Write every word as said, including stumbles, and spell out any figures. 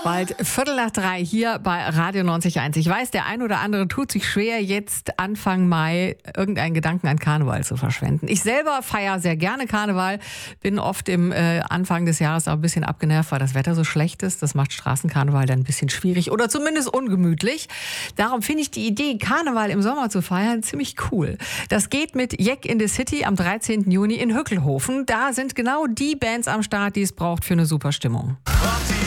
Bald Viertel nach drei hier bei Radio neunzig Komma eins. Ich weiß, der ein oder andere tut sich schwer, jetzt Anfang Mai irgendeinen Gedanken an Karneval zu verschwenden. Ich selber feiere sehr gerne Karneval, bin oft im äh, Anfang des Jahres auch ein bisschen abgenervt, weil das Wetter so schlecht ist. Das macht Straßenkarneval dann ein bisschen schwierig oder zumindest ungemütlich. Darum finde ich die Idee, Karneval im Sommer zu feiern, ziemlich cool. Das geht mit Jack in the City am dreizehnten Juni in Hückelhofen. Da sind genau die Bands am Start, die es braucht für eine super Stimmung.